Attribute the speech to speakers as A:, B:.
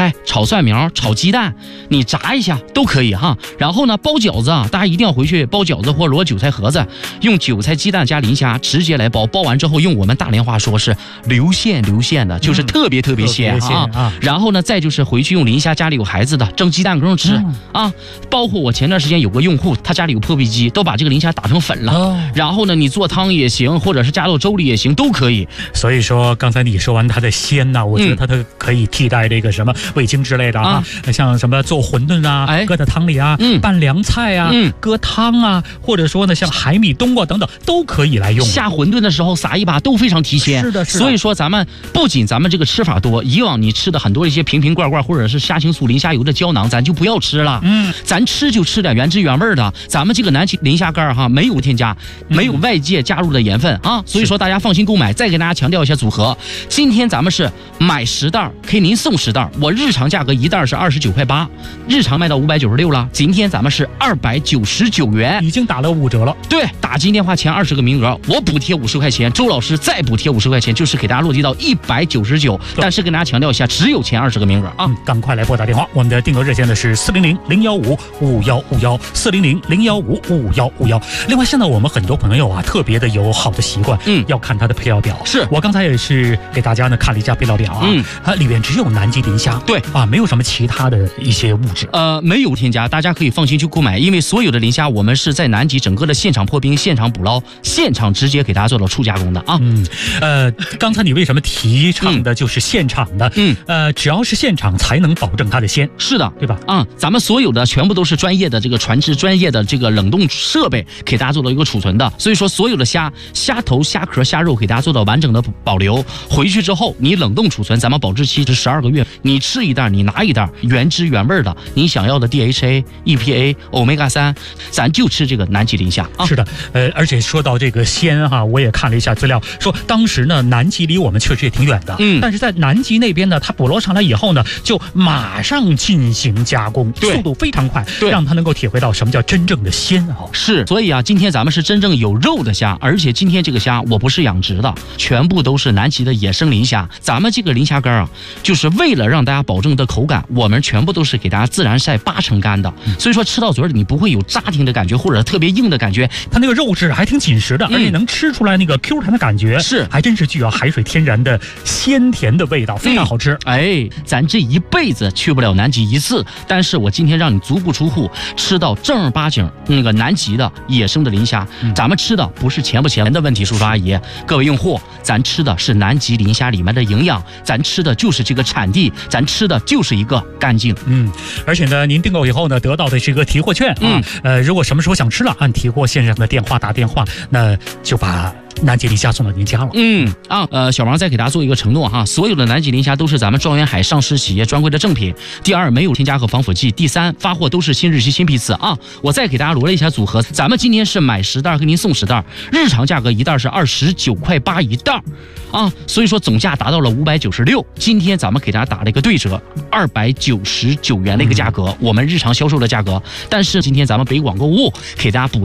A: 菜、炒蒜苗、炒鸡蛋，你炸一下都可以哈。然后呢，包饺子啊，大家一定要回去包饺子或摞韭菜盒子，用韭菜、鸡蛋加磷虾直接来包，包完之后用我们大连话说是流线的，就是特别鲜啊。然后呢，再就是回去用磷虾，家里有孩子的蒸鸡蛋羹吃啊。包括我前段时间有个用户，他家里有破壁机，都把这个磷虾打成粉了。然后呢，你做汤也行，或者是加到粥里也行，都可以。
B: 所以说，刚才你说完它的鲜呢，我觉得它可以替代这个什么味精之类的啊，像什么做馄饨啊，搁在汤里啊，拌凉菜啊，搁汤啊，或者说呢，像海米冬瓜等等都可以来用。
A: 下馄饨的时候撒一把都非常提鲜。
B: 是的。
A: 所以说咱们不仅咱们这个吃法多，以往你吃的很多一些瓶罐或者是虾青素、磷虾油的胶囊，咱就不要吃了。咱吃就吃点原汁原味的。咱们这个南极磷虾干哈，没有添加，没有外界加入的盐分啊，所以说大家放心购买。再给大家强调一下组合，今天咱们是买10袋可以您送10袋，我日常价格1袋是29块8，日常卖到596了，今天咱们是299元，
B: 已经打了5折了。
A: 对，打进电话前20个名额，我补贴50块钱，周老师再补贴50块钱，就是给大家落地到199。但是跟大家强调一下，只有前20个名额啊，
B: 赶快来拨打电话，我们的订购热线呢是400-015-5151，400-015-5151。另外，现在我们很多朋友啊，特别的有好的习惯，要看它的配料表。
A: 是
B: 我刚才也是给大家呢看了一下配料表啊，它里面只有南极磷虾，
A: 对
B: 啊，没有什么其他的一些物质，
A: 没有添加，大家可以放心去购买，因为所有的磷虾我们是在南极整个的现场破冰、现场捕捞、现场直接给大家做到初加工的啊。
B: 刚才你为什么提倡的就是现场的？只要是现场才能保证它的鲜，
A: 是的，
B: 对吧？
A: 咱们所有的全部都是专业的这个船只、专业的这个冷冻设备给大家做到一个储存的，所以说所有的虾头、虾壳、虾肉给大家做到完整的保留，回去之后你冷冻储存，咱们保质期是12个月，你吃一袋你拿一袋，原汁原味的，你想要的 DHA、EPA、Omega 3，咱就吃这个南极磷虾啊。
B: 是的，而且说到这个鲜哈，我也看了一下资料，说当时呢南极离我们确实也挺远的，但是在南极那边呢，它捕捞上来以后呢，就马上进行加工，速度非常快，让它能够体会到什么叫真正的鲜啊。
A: 是，所以啊，今天咱们是真正有肉的虾，而且今天这个虾我不是养殖的，全部都是南极的野生磷虾。咱们这个磷虾干啊，就是为了让大家保证的口感，我们全部都是给大家自然晒8成干的，所以说吃到嘴里你不会有扎挺的感觉，或者特别硬的感觉，
B: 它那个肉质还挺紧实的，而且能吃出来那个 Q 弹的感觉，
A: 是，
B: 还真是具有海水天然的鲜甜的味道，非常好吃。
A: 咱这一辈子去不了南极一次，但是我今天让你足不出户吃到正儿八经那个南极的野生的磷虾，咱们吃的不是钱不钱的问题，叔叔阿姨，各位用户，咱吃的是南极磷虾里面的营养，咱吃的就是这个产地，咱吃的就是一个干净。
B: 而且呢，您订购以后呢，得到的是一个提货券啊。如果什么时候想吃了，按提货线上的电话打电话，那就把南极磷虾送到您家了。
A: 小王再给大家做一个承诺哈，所有的南极磷虾都是咱们庄园海上市企业专柜的正品。第二，没有添加和防腐剂。第三，发货都是新日期、新批次啊。我再给大家罗了一下组合，咱们今天是买10袋给您送10袋，日常价格1袋是29块8一袋啊，所以说总价达到了596。今天咱们给大家打了一个对折，299元的一个价格，我们日常销售的价格。但是今天咱们北广购物给大家补